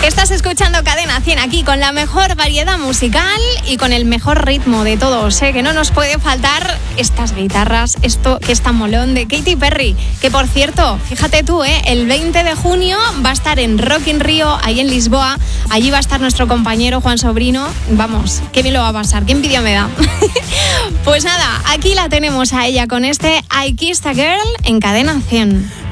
Estás escuchando Cadena 100 aquí con la mejor variedad musical y con el mejor ritmo de todos, ¿eh? Que no nos puede faltar estas guitarras, esto que es tan molón de Katy Perry. Que por cierto, fíjate tú, el 20 de junio va a estar en Rock in Rio, ahí en Lisboa. Allí va a estar nuestro compañero Juan Sobrino. Vamos, qué bien lo va a pasar, qué envidia me da. Pues nada, aquí la tenemos a ella con este I Kissed a Girl en Cadena 100.